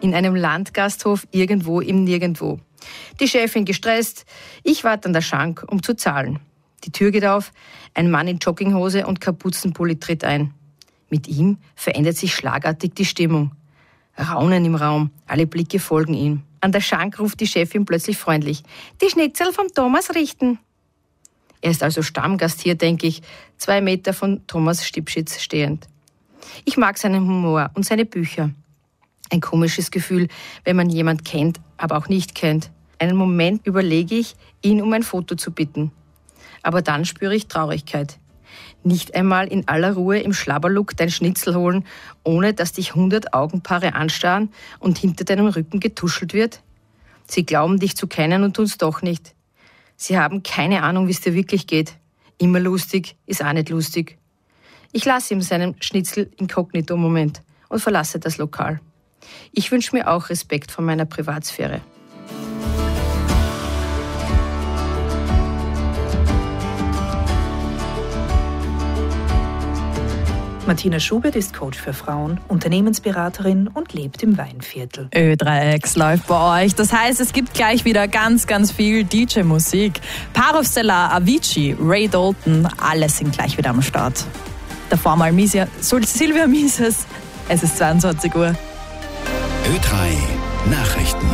in einem Landgasthof irgendwo im Nirgendwo. Die Chefin gestresst, ich warte an der Schank, um zu zahlen. Die Tür geht auf, ein Mann in Jogginghose und Kapuzenpulli tritt ein. Mit ihm verändert sich schlagartig die Stimmung. Raunen im Raum, alle Blicke folgen ihm. An der Schank ruft die Chefin plötzlich freundlich, die Schnitzel vom Thomas richten. Er ist also Stammgast hier, denke ich, 2 Meter von Thomas Stipschitz stehend. Ich mag seinen Humor und seine Bücher. Ein komisches Gefühl, wenn man jemand kennt, aber auch nicht kennt. Einen Moment überlege ich, ihn um ein Foto zu bitten. Aber dann spüre ich Traurigkeit. Nicht einmal in aller Ruhe im Schlabberlook dein Schnitzel holen, ohne dass dich 100 Augenpaare anstarren und hinter deinem Rücken getuschelt wird? Sie glauben, dich zu kennen und tun's doch nicht. Sie haben keine Ahnung, wie es dir wirklich geht. Immer lustig ist auch nicht lustig. Ich lasse ihm seinen Schnitzel inkognito-Moment und verlasse das Lokal. Ich wünsche mir auch Respekt vor meiner Privatsphäre. Martina Schubert ist Coach für Frauen, Unternehmensberaterin und lebt im Weinviertel. Ö3X läuft bei euch. Das heißt, es gibt gleich wieder ganz, ganz viel DJ-Musik. Parov Stellar, Avicii, Ray Dalton, alle sind gleich wieder am Start. Davor mal Silvia Mises. Es ist 22 Uhr. Ö3 Nachrichten.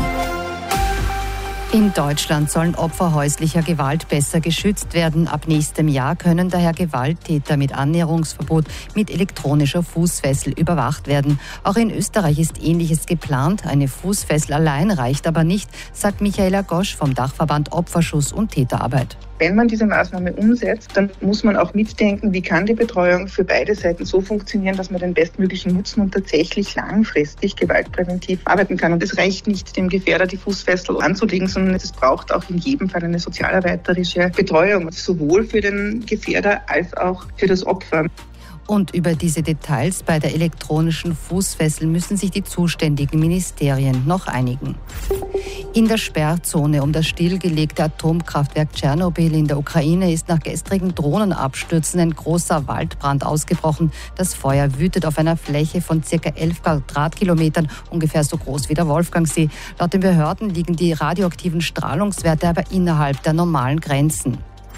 In Deutschland sollen Opfer häuslicher Gewalt besser geschützt werden. Ab nächstem Jahr können daher Gewalttäter mit Annäherungsverbot mit elektronischer Fußfessel überwacht werden. Auch in Österreich ist Ähnliches geplant. Eine Fußfessel allein reicht aber nicht, sagt Michaela Gosch vom Dachverband Opferschutz und Täterarbeit. Wenn man diese Maßnahme umsetzt, dann muss man auch mitdenken, wie kann die Betreuung für beide Seiten so funktionieren, dass man den bestmöglichen Nutzen und tatsächlich langfristig gewaltpräventiv arbeiten kann. Und es reicht nicht, dem Gefährder die Fußfessel anzulegen, sondern es braucht auch in jedem Fall eine sozialarbeiterische Betreuung, sowohl für den Gefährder als auch für das Opfer. Und über diese Details bei der elektronischen Fußfessel müssen sich die zuständigen Ministerien noch einigen. In der Sperrzone um das stillgelegte Atomkraftwerk Tschernobyl in der Ukraine ist nach gestrigen Drohnenabstürzen ein großer Waldbrand ausgebrochen. Das Feuer wütet auf einer Fläche von ca. 11 Quadratkilometern, ungefähr so groß wie der Wolfgangsee. Laut den Behörden liegen die radioaktiven Strahlungswerte aber innerhalb der normalen Grenzen.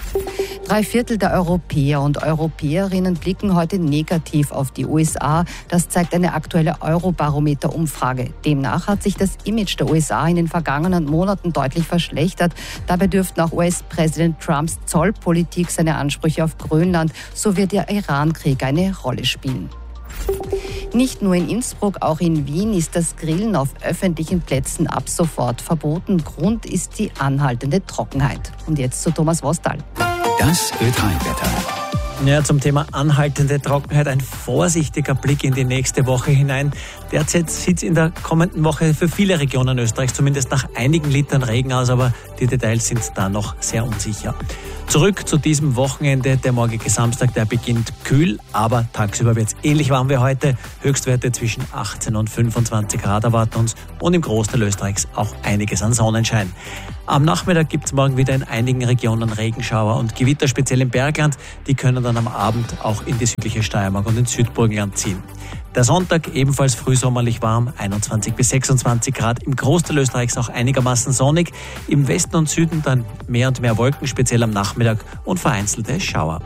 3/4 der Europäer und Europäerinnen blicken heute negativ auf die USA. Das zeigt eine aktuelle Eurobarometer-Umfrage. Demnach hat sich das Image der USA in den vergangenen Monaten deutlich verschlechtert. Dabei dürften auch US-Präsident Trumps Zollpolitik, seine Ansprüche auf Grönland sowie der Iran-Krieg eine Rolle spielen. Nicht nur in Innsbruck, auch in Wien ist das Grillen auf öffentlichen Plätzen ab sofort verboten. Grund ist die anhaltende Trockenheit. Und jetzt zu Thomas Wostal. Das Ö3-Wetter. Ja, zum Thema anhaltende Trockenheit ein vorsichtiger Blick in die nächste Woche hinein. Derzeit sieht es in der kommenden Woche für viele Regionen Österreichs zumindest nach einigen Litern Regen aus, aber die Details sind da noch sehr unsicher. Zurück zu diesem Wochenende. Der morgige Samstag, der beginnt kühl, aber tagsüber wird es ähnlich warm wie heute. Höchstwerte zwischen 18 und 25 Grad erwarten uns und im Großteil Österreichs auch einiges an Sonnenschein. Am Nachmittag gibt es morgen wieder in einigen Regionen Regenschauer und Gewitter, speziell im Bergland. Die können dann am Abend auch in die südliche Steiermark und ins Südburgenland ziehen. Der Sonntag ebenfalls frühsommerlich warm, 21 bis 26 Grad. Im Großteil Österreichs auch einigermaßen sonnig. Im Westen und Süden dann mehr und mehr Wolken, speziell am Nachmittag und vereinzelte Schauer.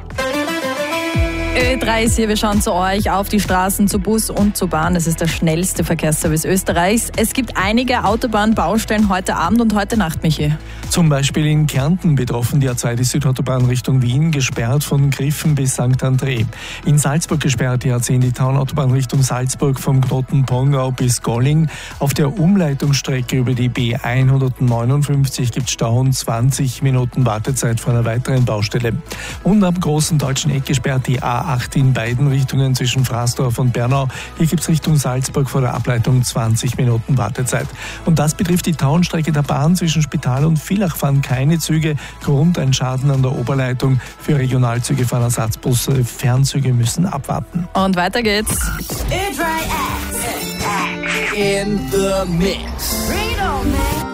Ö3 ist hier, wir schauen zu euch auf die Straßen, zu Bus und zu Bahn. Das ist der schnellste Verkehrsservice Österreichs. Es gibt einige Autobahnbaustellen heute Abend und heute Nacht, Michi. Zum Beispiel in Kärnten betroffen die A2 die Südautobahn Richtung Wien, gesperrt von Griffen bis St. André. In Salzburg gesperrt die A10 die Taunautobahn Richtung Salzburg vom Knoten Pongau bis Golling. Auf der Umleitungsstrecke über die B159 gibt es Stau und 20 Minuten Wartezeit vor einer weiteren Baustelle. Und am großen deutschen Eck gesperrt die A8 in beiden Richtungen zwischen Fraßdorf und Bernau. Hier gibt es Richtung Salzburg vor der Ableitung 20 Minuten Wartezeit. Und das betrifft die Taunstrecke der Bahn zwischen Spital und Villach fahren keine Züge. Grund ein Schaden an der Oberleitung. Für Regionalzüge fahren Ersatzbusse. Fernzüge müssen abwarten. Und weiter geht's. In the mix. Bring it on, man.